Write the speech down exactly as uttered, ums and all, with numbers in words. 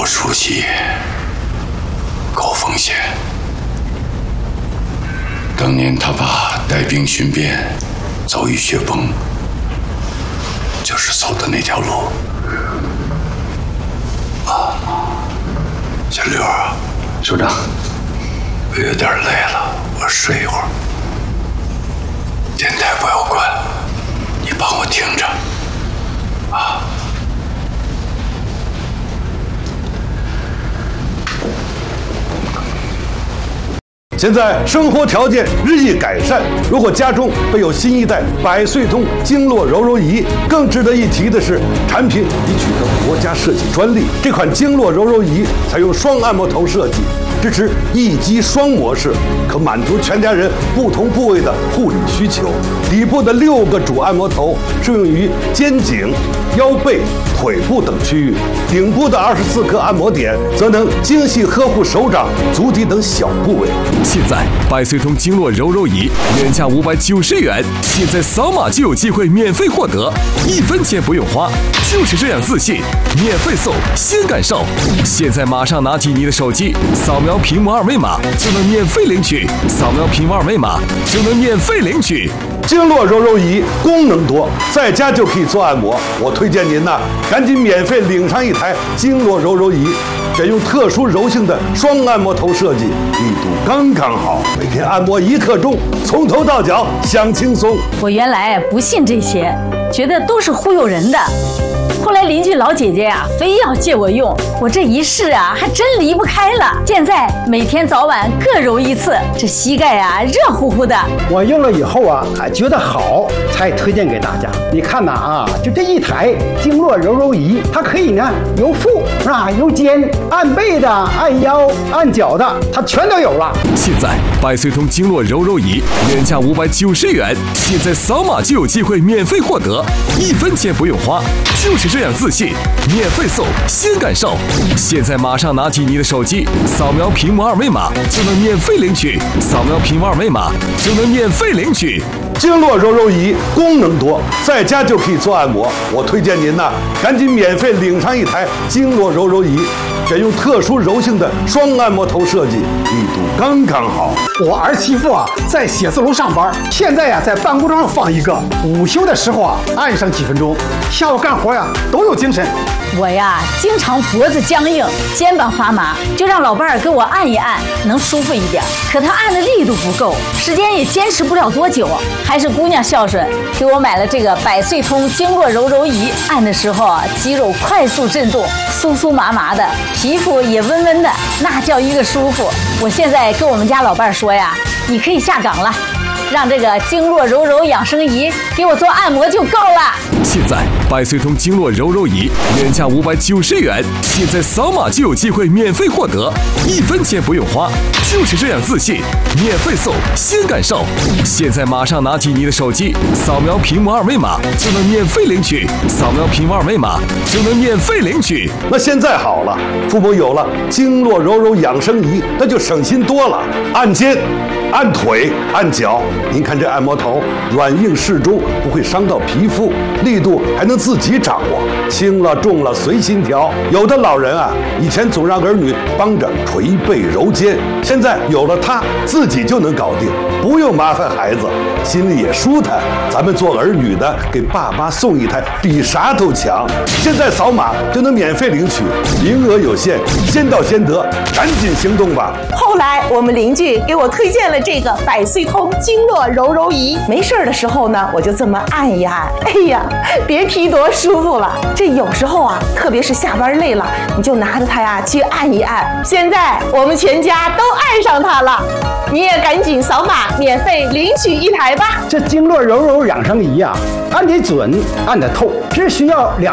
熟悉，高风险。当年他爸带兵巡边，遭遇雪崩，就是走的那条路。啊，小刘啊， 首长， 我有点累了，我睡一会儿。电台不要关，你帮我听着，啊。 现在生活条件日益改善，如果家中备有新一代百岁通经络柔柔仪，更值得一提的是，产品已取得国家设计专利。这款经络柔柔仪采用双按摩头设计，支持一机双模式，可满足全家人不同部位的护理需求。底部的六个主按摩头适用于肩颈、腰背、腿部等区域，顶部的二十四个按摩点则能精细呵护手掌、足底等小部位。 现在百岁通经络柔柔仪原价五百九十元，现在扫码就有机会免费获得，一分钱不用花，就是这样自信，免费送，先感受。现在马上拿起你的手机，扫描屏幕二维码就能免费领取，扫描屏幕二维码就能免费领取。 经络柔柔仪功能多，在家就可以做按摩。我推荐您呐，赶紧免费领上一台经络柔柔仪，选用特殊柔性的双按摩头设计，力度刚刚好，每天按摩一刻钟，从头到脚享轻松。 我原来不信这些，觉得都是忽悠人的。后来邻居老姐姐呀、啊，非要借我用，我这一试啊，还真离不开了。现在每天早晚各揉一次，这膝盖啊热乎乎的。 我用了以后啊，还觉得好，才推荐给大家。你看呐啊，就这一台经络柔柔仪，它可以呢由腹是吧，由肩按背的、按腰、按脚的，它全都有了。 现在百岁通经络柔柔仪原价五百九十元，现在扫码就有机会免费获得，一分钱不用花，就是这样自信，免费送，先感受。现在马上拿起你的手机，扫描屏幕二维码就能免费领取，扫描屏幕二维码就能免费领取。 经络柔柔仪功能多，在家就可以做按摩。我推荐您呐，赶紧免费领上一台经络柔柔仪，选用特殊柔性的双按摩头设计，力度刚刚好。 我儿媳妇啊，在写字楼上班，现在呀、啊，在办公桌上放一个，午休的时候啊，按上几分钟，下午干活呀都有精神。 我呀，经常脖子僵硬、肩膀发麻，就让老伴儿给我按一按，能舒服一点。可他按的力度不够，时间也坚持不了多久。还是姑娘孝顺，给我买了这个百岁通经络柔柔仪，按的时候啊，肌肉快速震动，酥酥麻麻的，皮肤也温温的，那叫一个舒服。我现在跟我们家老伴儿说呀，你可以下岗了。让这个经络柔柔养生仪给我做按摩就够了。 现在百岁通经络柔柔仪原价五百九十元，现在扫码就有机会免费获得，一分钱不用花，就是这样自信，免费送，先感受。现在马上拿起你的手机，扫描屏幕二维码就能免费领取，扫描屏幕二维码就能免费领取。 那现在好了，父母有了经络柔柔养生仪，那就省心多了。按肩、按腿、按脚，您看这按摩头软硬适中，不会伤到皮肤，力度还能自己掌握，轻了重了随心调。有的老人啊，以前总让儿女帮着捶背揉肩，现在有了它，自己就能搞定，不用麻烦孩子，心里也舒坦。咱们做儿女的，给爸妈送一台，比啥都强。现在扫码就能免费领取，名额有限，先到先得，赶紧行动吧。 后来我们邻居给我推荐了这个百岁通经络柔柔仪，没事的时候呢，我就这么按一按，哎呀，别提多舒服了。这有时候啊，特别是下班累了，你就拿着它呀去按一按。现在我们全家都爱上它了，你也赶紧扫码免费领取一台吧。 这经络柔柔养生仪啊，按得准，按得透，只需要两